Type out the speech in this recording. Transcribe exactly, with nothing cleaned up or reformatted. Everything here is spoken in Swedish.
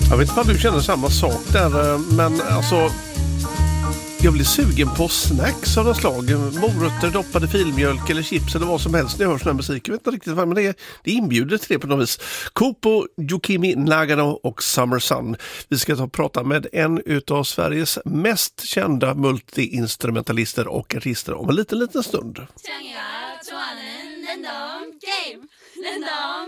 Jag vet inte om du känner samma sak där, men alltså jag blir sugen på snacks av något slag. Morötter, doppade filmjölk eller chips eller vad som helst när jag hör sån här musik. Jag vet inte riktigt vad, men det, är, det inbjuder till det på något vis. Kopo, Yukimi Nagano och Summer Sun. Vi ska ta och prata med en utav Sveriges mest kända multiinstrumentalister och artister om en liten, liten stund.